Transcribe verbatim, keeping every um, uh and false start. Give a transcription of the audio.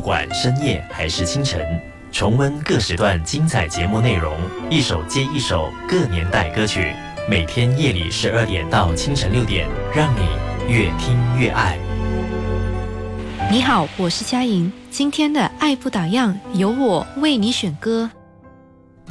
管深夜还是清晨，重温各时段精彩节目内容，一首接一首各年代歌曲，每天夜里十二点到清晨六点，让你越听越爱。 你好，我是佳莹，今天的爱不打烊由我为你选歌。